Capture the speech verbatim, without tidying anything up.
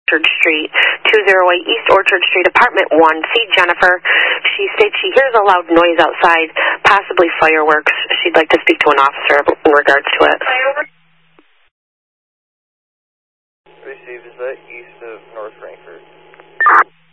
Orchard Street, two oh eight East Orchard Street, Apartment one. See Jennifer. She states she hears a loud noise outside, possibly fireworks. She'd like to speak to an officer in regards to it. Received, is that east of